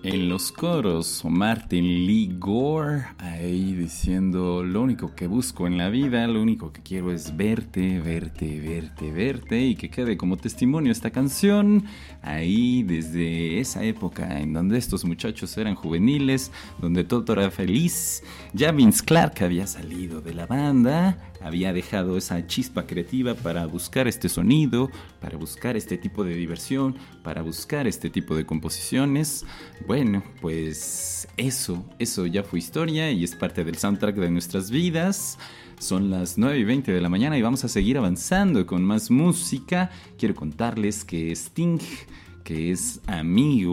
En los coros, Martin Lee Gore ahí diciendo: lo único que busco en la vida, lo único que quiero es verte, verte, verte, verte, y que quede como testimonio esta canción ahí desde esa época en donde estos muchachos eran juveniles, donde todo era feliz. Ya Vince Clarke había salido de la banda, había dejado esa chispa creativa para buscar este sonido, para buscar este tipo de diversión, para buscar este tipo de composiciones. Bueno, pues eso ya fue historia y es parte del soundtrack de nuestras vidas. Son las 9:20 de la mañana y vamos a seguir avanzando con más música. Quiero contarles que Sting, que es amigo